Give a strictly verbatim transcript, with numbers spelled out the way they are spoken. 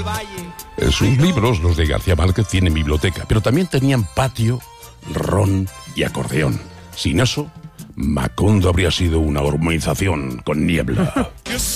del Valle. Eh, Sus libros, los de García Márquez, tienen biblioteca, pero también tenían patio, ron y acordeón. Sin eso, Macondo habría sido una urbanización con niebla.